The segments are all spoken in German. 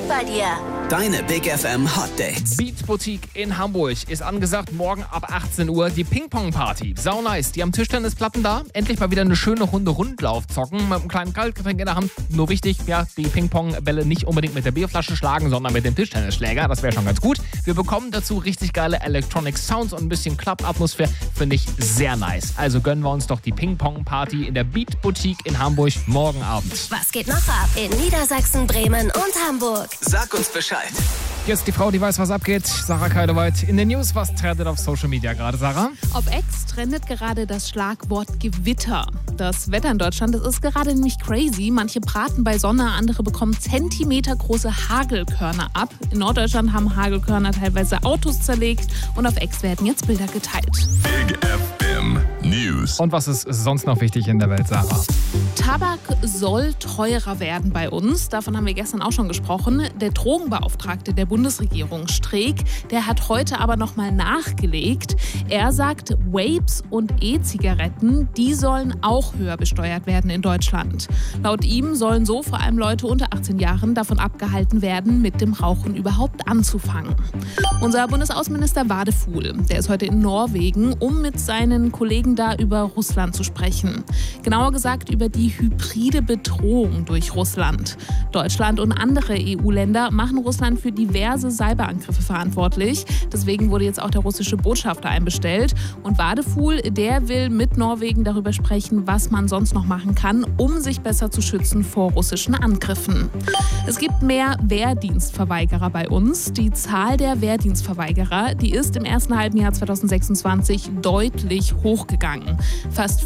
Boutique bei dir. Deine Big FM Hot Dates. Beat Boutique in Hamburg ist angesagt, morgen ab 18 Uhr die Ping-Pong-Party. Sau nice. Die haben Tischtennisplatten da. Endlich mal wieder eine schöne Runde Rundlauf zocken. Mit einem kleinen Kaltgetränk in der Hand. Nur wichtig, ja, die Ping-Pong-Bälle nicht unbedingt mit der Bierflasche schlagen, sondern mit dem Tischtennisschläger. Das wäre schon ganz gut. Wir bekommen dazu richtig geile Electronic Sounds und ein bisschen Club-Atmosphäre. Finde ich sehr nice. Also gönnen wir uns doch die Ping-Pong-Party in der Beat Boutique in Hamburg morgen Abend. Was geht noch ab in Niedersachsen, Bremen und Hamburg? Sag uns Bescheid. Jetzt die Frau, die weiß, was abgeht. Sarah Keideweit in den News. Was trendet auf Social Media gerade, Sarah? Auf X trendet gerade das Schlagwort Gewitter. Das Wetter in Deutschland, das ist gerade nämlich crazy. Manche braten bei Sonne, andere bekommen zentimetergroße Hagelkörner ab. In Norddeutschland haben Hagelkörner teilweise Autos zerlegt und auf X werden jetzt Bilder geteilt. Big FM News. Und was ist sonst noch wichtig in der Welt, Sarah? Tabak soll teurer werden bei uns. Davon haben wir gestern auch schon gesprochen. Der Drogenbeauftragte der Bundesregierung, Streeck, der hat heute aber nochmal nachgelegt. Er sagt, Vapes und E-Zigaretten, die sollen auch höher besteuert werden in Deutschland. Laut ihm sollen so vor allem Leute unter 18 Jahren davon abgehalten werden, mit dem Rauchen überhaupt anzufangen. Unser Bundesaußenminister Wadefuhl, der ist heute in Norwegen, um mit seinen Kollegen da über Russland zu sprechen. Genauer gesagt über die hybride Bedrohung durch Russland. Deutschland und andere EU-Länder machen Russland für diverse Cyberangriffe verantwortlich. Deswegen wurde jetzt auch der russische Botschafter einbestellt. Und Wadefuhl, der will mit Norwegen darüber sprechen, was man sonst noch machen kann, um sich besser zu schützen vor russischen Angriffen. Es gibt mehr Wehrdienstverweigerer bei uns. Die Zahl der Wehrdienstverweigerer, die ist im ersten Halbjahr 2026 deutlich hochgegangen. Fast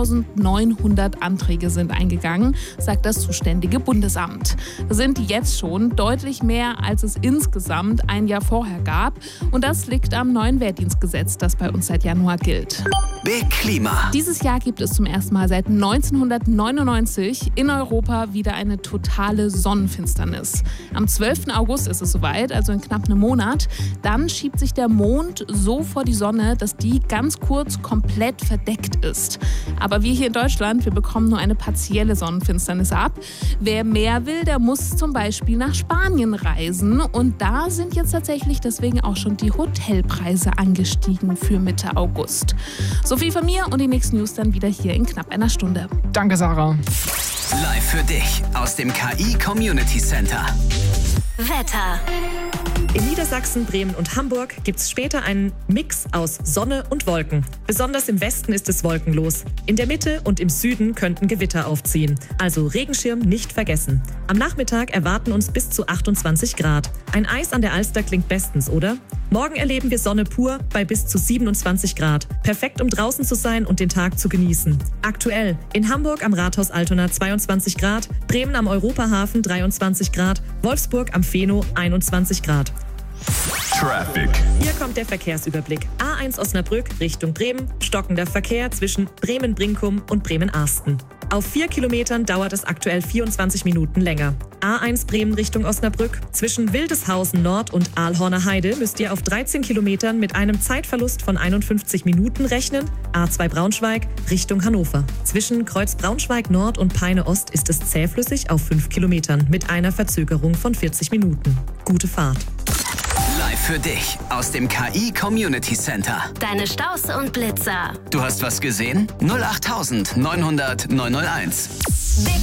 5.900 Anträge sind eingegangen, sagt das zuständige Bundesamt. Das sind jetzt schon deutlich mehr, als es insgesamt ein Jahr vorher gab. Und das liegt am neuen Wehrdienstgesetz, das bei uns seit Januar gilt. Big Klima. Dieses Jahr gibt es zum ersten Mal seit 1999 in Europa wieder eine totale Sonnenfinsternis. Am 12. August ist es soweit, also in knapp einem Monat. Dann schiebt sich der Mond so vor die Sonne, dass die ganz kurz komplett verdeckt ist. Aber wir hier in Deutschland, wir bekommen nur eine partielle Sonnenfinsternis ab. Wer mehr will, der muss zum Beispiel nach Spanien reisen. Und da sind jetzt tatsächlich deswegen auch schon die Hotelpreise angestiegen für Mitte August. So viel von mir und die nächsten News dann wieder hier in knapp einer Stunde. Danke, Sarah. Live für dich aus dem KI Community Center. Wetter. In Niedersachsen, Bremen und Hamburg gibt es später einen Mix aus Sonne und Wolken. Besonders im Westen ist es wolkenlos. In der Mitte und im Süden könnten Gewitter aufziehen. Also Regenschirm nicht vergessen. Am Nachmittag erwarten uns bis zu 28 Grad. Ein Eis an der Alster klingt bestens, oder? Morgen erleben wir Sonne pur bei bis zu 27 Grad. Perfekt, um draußen zu sein und den Tag zu genießen. Aktuell in Hamburg am Rathaus Altona 22 Grad, Bremen am Europahafen 23 Grad, Wolfsburg am Feno 21 Grad. Traffic. Hier kommt der Verkehrsüberblick. A1 Osnabrück Richtung Bremen, stockender Verkehr zwischen Bremen-Brinkum und Bremen-Arsten. Auf 4 Kilometern dauert es aktuell 24 Minuten länger. A1 Bremen Richtung Osnabrück. Zwischen Wildeshausen Nord und Aalhorner Heide müsst ihr auf 13 Kilometern mit einem Zeitverlust von 51 Minuten rechnen. A2 Braunschweig Richtung Hannover. Zwischen Kreuz Braunschweig Nord und Peine Ost ist es zähflüssig auf 5 Kilometern mit einer Verzögerung von 40 Minuten. Gute Fahrt. Live für dich aus dem KI Community Center. Deine Staus und Blitzer. Du hast was gesehen? 08900 901. Big